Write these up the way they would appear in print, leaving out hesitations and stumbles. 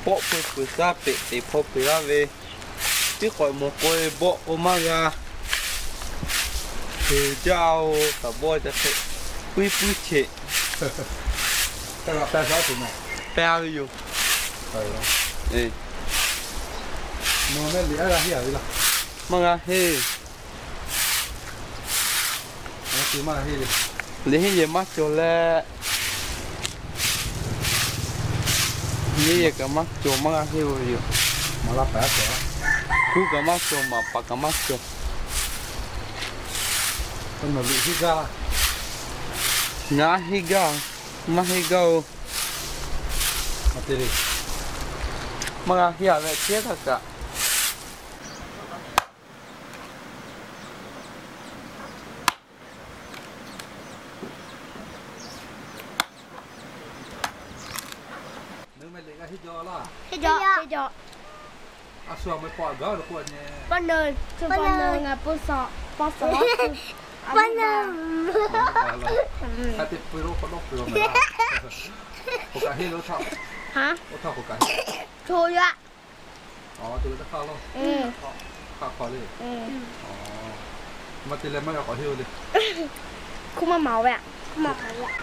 bộ bự ra bể để phô bự ra về chứ khỏi một cái bộ mà ra thì giao cả bộจะquý chế cái là tay gì này bèoอยู่เออ nó mới lẽ ra hiểu đi là mà ra he nó chỉ mà he đi lấy he gì mà cho là như cái mà cho mà ra he rồi mà là phải đó cứ cái mà cho mà bắt cái mà cho con nó bị hít ra nhá higa mà higa mà thế đi mà ra hiểu về chết thật cả nếu mày lấy cái hít do là hít gió à xua mới bỏ gỡ được quần nhé ban đời là bớt sọ ban đời ถ้าติดปืนเขาต้องปืนมาโอกาสให้รถเท่า hả รถเท่าโอกาส thôi ạ อ๋อตัวจะเข้าแล้วเข้าคอเลยอ๋อมาตีเลยไม่เอาขอฮิวเลย không mà máu vậy ạ không mà máu vậy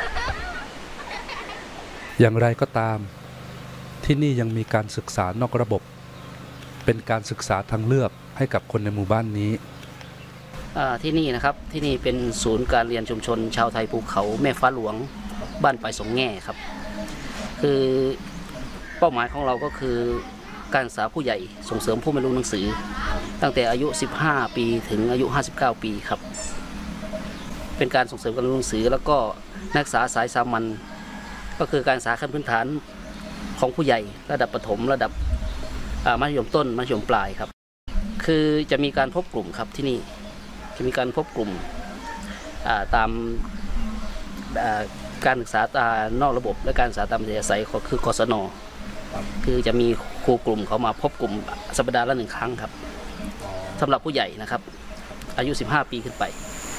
อย่างไรก็ตามที่นี่ยังมีการศึกษานอกระบบเป็นการศึกษาทางเลือกให้กับคนในหมู่บ้านนี้ที่นี่นะครับที่นี่เป็นศูนย์การเรียนชุมชนชาวไทยภูเขาแม่ฟ้าหลวงบ้านปลายสงแง่ครับคือเป้าหมายของเราก็คือการศึกษาผู้ใหญ่ส่งเสริมผู้ไม่รู้หนังสือตั้งแต่อายุ15ปีถึงอายุ59ปีครับเป็นการส่งเสริมการเรียนหนังสือแล้วก็นักศึกษาสายสามัญก็คือการศึกษาขั้นพื้นฐานของผู้ใหญ่ระดับประถมระดับมัธยมต้นมัธยมปลายครับคือจะมีการพบกลุ่มครับที่นี่จะมีการพบกลุ่มตามการศึกษานอกระบบและการศึกษาตามอัธยาศัยคือกศน.คือจะมีครูกลุ่มเขามาพบกลุ่มสัปดาห์ละ1 ครั้งครับสำหรับผู้ใหญ่นะครับอายุ15 ปีขึ้นไป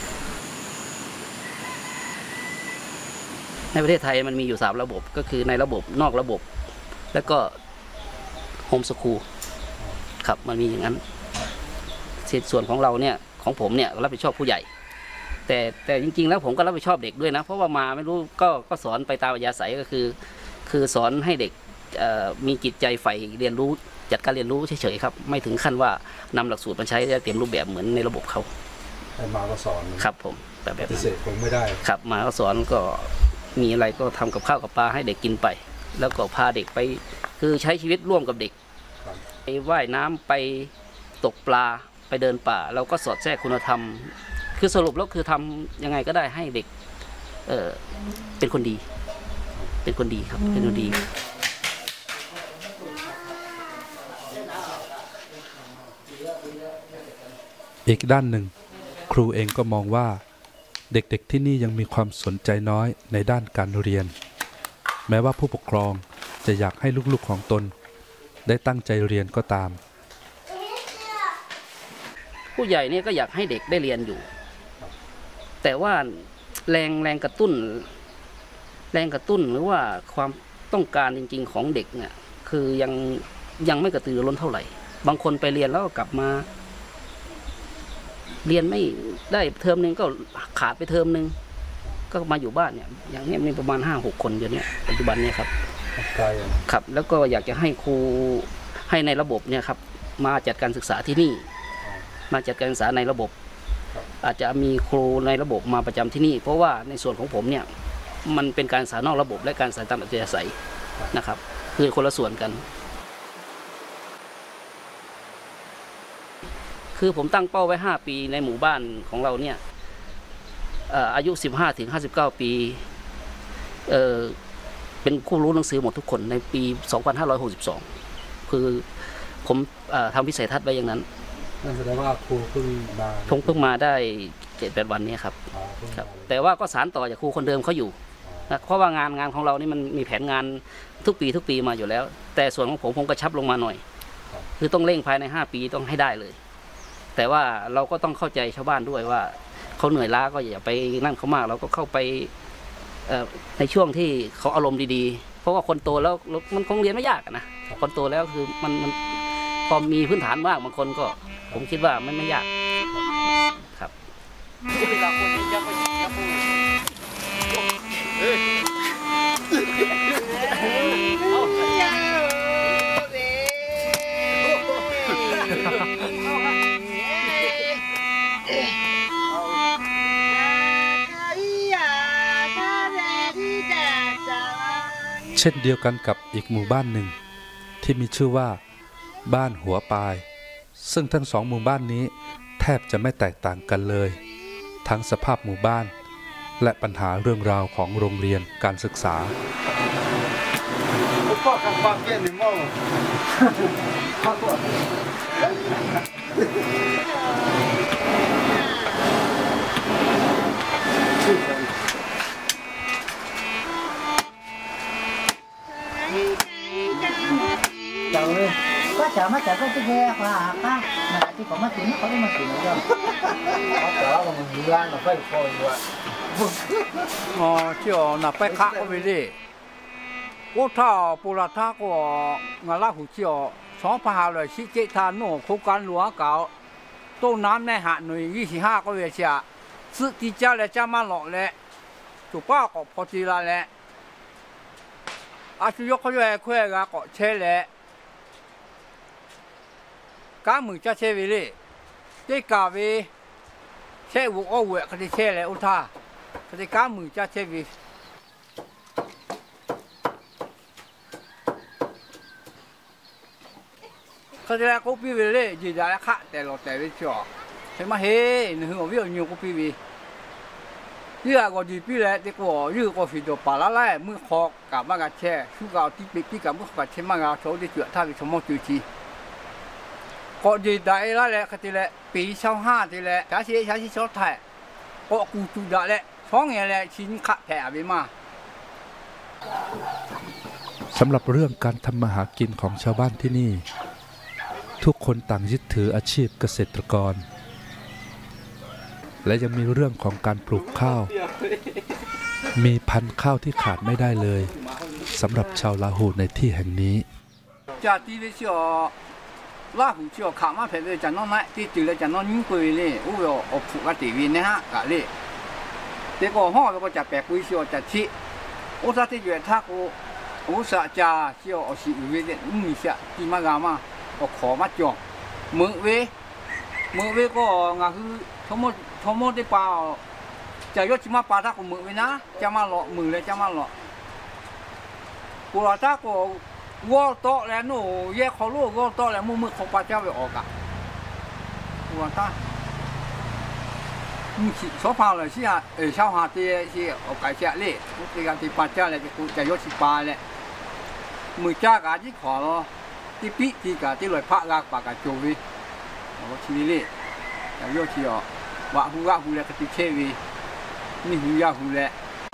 ในประเทศไทยมันมีอยู่3 ระบบก็คือในระบบนอกระบบและก็โฮมสคูลครับมันมีอย่างนั้นส่วนของเราเนี่ยของผมเนี่ยรับผิดชอบผู้ใหญ่แต่จริงๆแล้วผมก็รับผิดชอบเด็กด้วยนะเพราะว่ามาไม่รู้ก็สอนไปตามอัธยาศัยก็คือสอนให้เด็กมีจิตใจใฝ่เรียนรู้จัดการเรียนรู้เฉยๆครับไม่ถึงขั้นว่านำหลักสูตรมาใช้เต็มรูปแบบเหมือนในระบบเขามาก็สอนครับผมแบบพิเศษคงไม่ได้ครับมาก็สอนก็มีอะไรก็ทำกับข้าวกับปลาให้เด็กกินไปแล้วก็พาเด็กไปคือใช้ชีวิตร่วมกับเด็กไปว่ายน้ำไปตกปลาไปเดินป่าเราก็สอดแทรกคุณธรรมคือสรุปแล้วคือทำยังไงก็ได้ให้เด็กเป็นคนดีครับเป็นคนดีอีกด้านหนึ่งครูเองก็มองว่าเด็กๆที่นี่ยังมีความสนใจน้อยในด้านการเรียนแม้ว่าผู้ปกครองจะอยากให้ลูกๆของตนได้ตั้งใจเรียนก็ตามผู้ใหญ่เนี่ยก็อยากให้เด็กได้เรียนอยู่แต่ว่าแรงกระตุ้นหรือว่าความต้องการจริงๆของเด็กเนี่ยคือยังไม่กระตือรือร้นเท่าไหร่บางคนไปเรียนแล้วก็กลับมาเรียนไม่ได้เทอมนึงก็ขาดไปเทอมนึงก็มาอยู่บ้านเนี่ยอย่างนี้มีประมาณ5-6 คนเดี๋ยวนี้ปัจจุบันเนี่ยครับครับแล้วก็อยากจะให้ครูให้ในระบบเนี่ยครับมาจัดการศึกษาที่นี่มาจัดการศึกษาในระบบอาจจะมีครูในระบบมาประจำที่นี่เพราะว่าในส่วนของผมเนี่ยมันเป็นการศึกษานอกระบบและการศึกษาตามอัธยาศัยนะครับคือคนละส่วนกันคือผมตั้งเป้าไว้5 ปีในหมู่บ้านของเราเนี่ยอายุ15 ถึง 59 ปีเป็นผู้รู้หนังสือหมดทุกคนในปี 2562คือผมทำวิสัยทัศน์ไว้อย่างนั้นนั่นแสดงว่าครูเพิ่งมาได้ 7-8 วันนี้ครับแต่ว่าก็สานต่อจากครูคนเดิมเขาอยู่นะเพราะว่างานของเรานี่มันมีแผนงานทุกปีมาอยู่แล้วแต่ส่วนของผมกระชับลงมาหน่อยคือต้องเร่งภายใน5 ปีต้องให้ได้เลยแต่ว่าเราก็ต้องเข้าใจชาวบ้านด้วยว่าเขาเหนื่อยล้าก็อย่าไปนั่นเขามากเราก็เข้าไปในช่วงที่เขาอารมณ์ดีเพราะว่าคนโตแล้วมันคงเรียนไม่ยากนะคนโตแล้วคือมันพอมีพื้นฐานบ้างบางคนก็ผมคิดว่ามันไม่ยากครับเช่นเดียวกันกับอีกหมู่บ้านหนึ่งที่มีชื่อว่าบ้านหัวปายซึ่งทั้งสองหมู่บ้านนี้แทบจะไม่แตกต่างกันเลยทั้งสภาพหมู่บ้านและปัญหาเรื่องราวของโรงเรียนการศึกษาก็จะมาจากก็จะแย่กว่าป้าที่ผมมาถึงเขาไม่มาถึงแล้วแต่ว่ามันมีร้านเราไม่พอด้วย哦，就那白卡个为例，我他不拉他个，我那胡椒，上班下来是这他弄口干乱搞，到南呢下内25个月下，自己家来家嘛落来，就把个破地啦嘞，啊是1个月块个车嘞。家门家车位哩，这价位车5个月，佢哋车嚟有他，佢哋家门家车位。佢哋咧嗰邊位咧，而家咧卡地落地位咗，係乜嘢？你去我邊度用嗰邊位？呢個我哋邊咧，呢個呢個係做巴拉拉，每學夾乜架車，暑假啲咁每架車乜架坐啲腳，他哋全部對住。ก็ดีได้ละแหละก็ทีละปี25ทีละชาชีชดไทยก็กูจุดได้ละช่องอย่างละชิ้นขัดแผลไปมาสำหรับเรื่องการทำมาหากินของชาวบ้านที่นี่ทุกคนต่างยึดถืออาชีพเกษตรกรและยังมีเรื่องของการปลูกข้าวมีพันธุ์ข้าวที่ขาดไม่ได้เลยสำหรับชาวลาหูในที่แห่งนี้จากที่ไปเชื่อ拉胡椒卡嘛排队讲到那，这就来讲到女鬼嘞，我要铺个地位呢哈，个嘞。这个好，这个就白鬼烧就吃，我说这月他个，我说家烧我是有的，你下地嘛个嘛，我烤嘛椒，门尾个我是他们的包，就要起码把他个门尾呐，加嘛落门嘞加嘛落，我他个。我到了喏，也好路，我到了木ของป้าเจ้าไปออกอ่ะ我他你所跑了是啊小下的是我改下嘞我这个ที่ป้าเจ้าเลยจะยกสิปาเลยมือจ้ากะที่ขอ咯ที่ปีที่กะที่ลอยพระกะปากะโจวิ我ชีวิตเลยจะยกสิอ๋อว่าหูเลยก็ที่เชวินี่หูยาหูเลย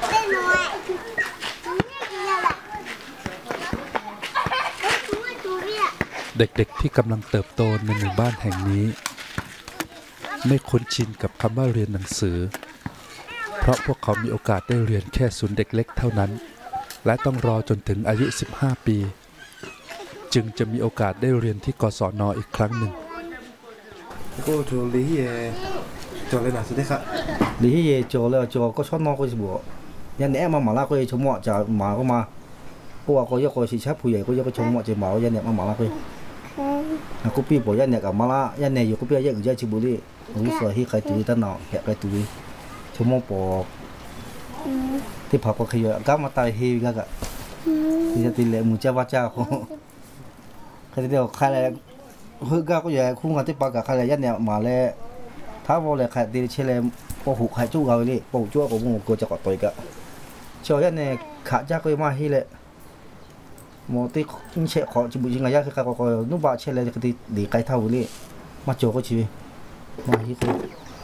เด็กๆที่กำลังเติบโตในหมู่บ้านแห่งนี้ไม่คุ้นชินกับคำว่าเรียนหนังสือเพราะพวกเขามีโอกาสได้เรียนแค่ศูนย์เด็กเล็กเท่านั้นและต้องรอจนถึงอายุ15ปีจึงจะมีโอกาสได้เรียนที่กศน.อีกครั้งหนึ่งก็จูลีเย่จอเลยนะสุดที่ค่ะลีเย่จอแล้วจอก็ชอบนอกก็จะบอกยันแหนมาลาก็จะชมว่าจะมาก็มาก็ว่าก็ยกก็สิชับผู้ใหญ่ก็ยกก็ชมว่าจะมายันแหนมาลาก็กูปีบอกยันแหนกับมาลายันแหนอยู่กูปียันอยู่ชิบุรีรู้สึกที่ใครตุยตั้งหนอแหกใครตุยชมว่าปอกที่ผักก็ขยันก้าวมาตายเฮก็กะที่จะตีเละมุจ้าว่าเจ้าใครจะเดียวใครอะไรเฮ้ยก็อย่าคุ้งกันที่ปากกับใครอะไรยันแหนมาแล้วถ้าว่าอะไรใครตีเชลล์ปหุกใครจู้เขาเลยปหุกจู้ก็มึงก็จะกอดตัวก็เชื่อยันแหนขาจ้าก็มาที่เลยหมอที่เช็คขอจิบุจิงายาคือเขาก็นุ่มบาเช็คเลยก็ที่ดีไกลเท่าเลยมาโจก็ชีมาที่ตัว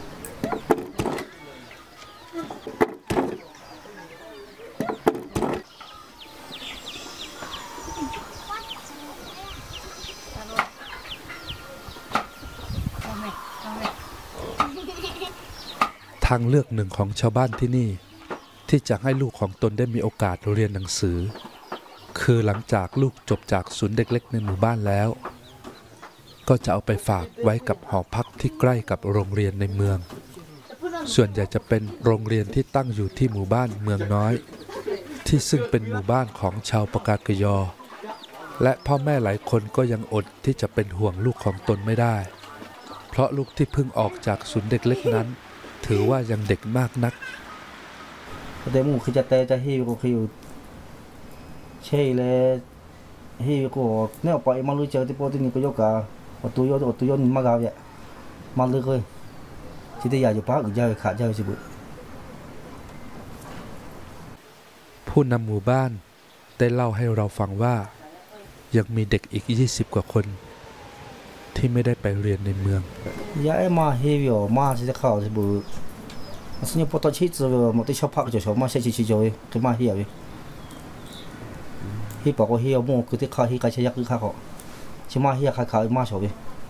ทางเลือกหนึ่งของชาวบ้านที่นี่ที่จะให้ลูกของตนได้มีโอกาสเรียนหนังสือคือหลังจากลูกจบจากศูนย์เด็กเล็กในหมู่บ้านแล้วก็จะเอาไปฝากไว้กับหอพักที่ใกล้กับโรงเรียนในเมืองส่วนใหญ่จะเป็นโรงเรียนที่ตั้งอยู่ที่หมู่บ้านเมืองน้อยที่ซึ่งเป็นหมู่บ้านของชาวปากากยอและพ่อแม่หลายคนก็ยังอดที่จะเป็นห่วงลูกของตนไม่ได้เพราะลูกที่เพิ่งออกจากศูนย์เด็กเล็กนั้นถือว่ายังเด็กมากนักแต่หมู่คือจะแต่จะหิวก็คือใช่เลยหิวก็เนี่ยไปมาลุยเจอที่โปรตีนก็ยกกาตัวยนมากาวเนี่ยมาเลยเลยที่ได้อยากจะพักจะขาดจะสิบุผู้นำหมู่บ้านได้เล่าให้เราฟังว่ายังมีเด็กอีก20 กว่าคนที่ไม่ได้ไปเรียนในเมืองยายมาเฮียวมาที่จะเข้าสิบุสิ่งพอตอนชิดจะมาที่ชอบพักจะชอบมาใช้ชีวิตจะคือมาเฮียวฮีบอกว่าเฮียวมั่วคือที่ข้าฮีใครใช้ยักษ์คือข้าเขาชิมาเฮียข้ามาชอบ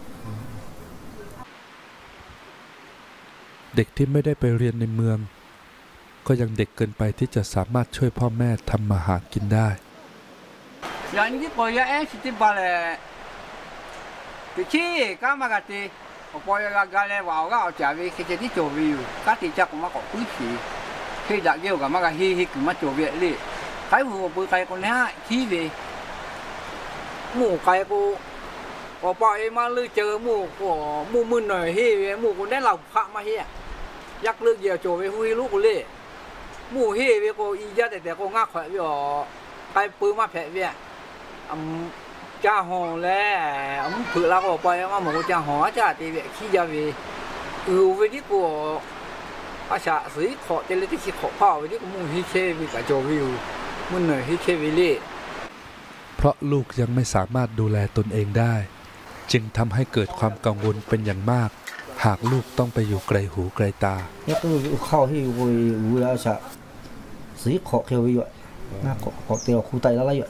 เด็กที่ไม่ได้ไปเรียนในเมืองก็ยังเด็กเกินไปที่จะสามารถช่วยพ่อแม่ทำมาหากินได้อย่างนี้ปอยเอ็นสิบาร์เลยที่ชี้ก็มากติปอยก็เลยว่าก็เอาจากวิคิดที่โจวิวก็ติดจากมาก็คุยขี้ที่จากเกี่ยวกับมาก็ฮิก็มาโจวิเลยใครหัวปุยใครคนนี้ขี้วิหมู่ใครกูปอยมาลือเจอหมู่มึนหน่อยฮิหมู่คนได้เราพระมาเฮียยักเลือกเกี่ยวโจวิหุยลูกเลยหมู่ฮิวิก็อีจ้าแต่ก็งักแขวะวิอ๋อใครปืนมาแผลวิจ้าหอแล้วผืนเราก็ไปว่าหมูจ้าหอจ้าตีเวขี้ยาวีวิธีกูภาษาสีขอเจริญที่ขี้ขอพ่อวิธีกูมุ่งฮิเควิกับโจวิวมุ่งหน่อยฮิเควิลี่เพราะลูกยังไม่สามารถดูแลตนเองได้จึงทำให้เกิดความกังวลเป็นอย่างมากหากลูกต้องไปอยู่ไกลหูไกลตาเนี่ยคือเข้าที่วิแล้วจะสีขอเขียวอยู่น่าขอเตียวคู่ไตแล้วอะไรอยู่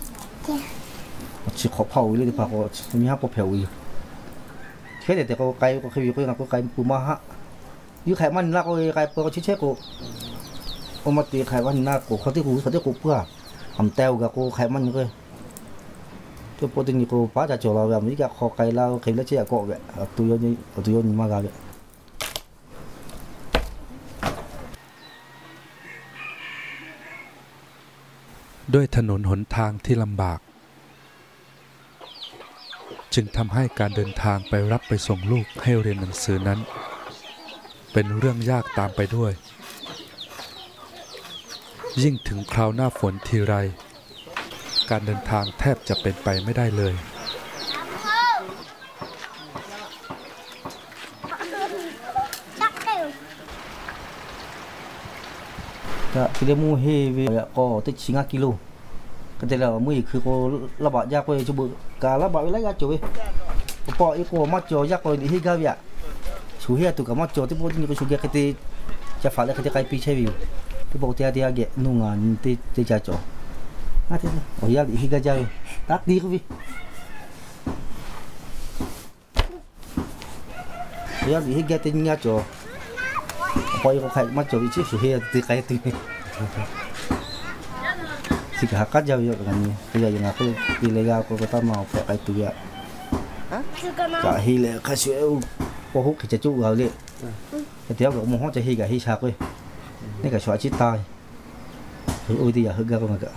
chỉ khó phao đi phao cóมีห้าพอเผาอีกแค่แต่ก็ไกลก็คืออยู่ก็ไกลปูมาฮะอยู่ไขมันนักก็ไกลเปิดก็เช็คก็เอามาตีไขมันนักก็เขาที่กูเพื่อทำเต้ากับกูไขมันก็ตัวโปรตีนกูป้าจะโจเราแบบนี้ก็ขอไกลเราไขแล้วเชี่ยก็แบบตัวยนมากเลยด้วยถนนหนทางที่ลำบากจึงทำให้การเดินทางไปรับไปส่งลูกให้เรียนหนังสือนั้นเป็นเรื่องยากตามไปด้วยยิ่งถึงคราวหน้าฝนทีไรการเดินทางแทบจะเป็นไปไม่ได้เลยจะคิดมูเฮวิก็ติดชิงกิโลก็แต่แล้วมือคือก็ระบาดยากไปจุบการะบาดอะไรก็จุบพออีกก็มาจ่อยากไปที่กาวิอะชูเฮียตุกมาจ่อที่พวกนี้ก็ชูเฮียก็ที่จะฝากเลยก็ที่ใครปีเชวิวที่พวกที่อาเกะนุ่งงานที่จะจ่ออาทิตย์โอ้ยากที่กาจ่อตักดีก็วิอยากที่กาที่นี่จ่อพออีกก็ใครมาจ่อที่ชูเฮียที่ใครที่สิกหากัดยาวๆกันนี่คืออย่างนั้นคือปีเลี้ยก็ต้องมาแปะไปตัวจะฮีเลยข้าช่วยพอฮุกจะจุกเอาเลยแต่เดี๋ยวก็มองจะฮีกับฮีชาเลยนี่ก็ช่วยจิตตายคือโอ้ยที่อยากฮึกก็มาเกะ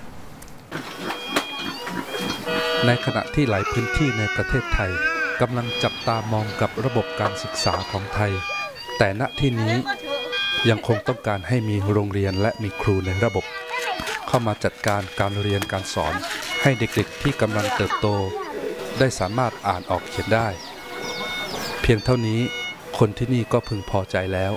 ในขณะที่หลายพื้นที่ในประเทศไทยกำลังจับตามองกับระบบการศึกษาของไทยแต่ณที่นี้ยังคงต้องการให้มีโรงเรียนและมีครูในระบบเข้ามาจัดการการเรียนการสอนให้เด็กๆที่กำลังเติบโตได้สามารถอ่านออกเขียนได้เพียงเท่านี้คนที่นี่ก็พึงพอใจแล้ว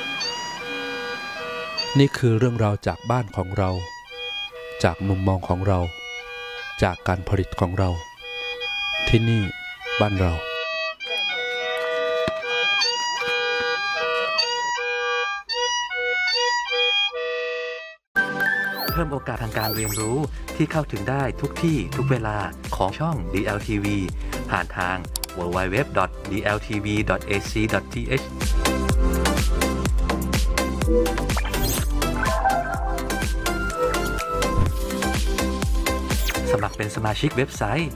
นี่คือเรื่องราวจากบ้านของเราจากมุมมองของเราจากการผลิตของเราที่นี่บ้านเราเพิ่มโอกาสทางการเรียนรู้ที่เข้าถึงได้ทุกที่ทุกเวลาของช่อง DLTV ผ่านทาง www.dltv.ac.th มัครเป็นสมาชิกเว็บไซต์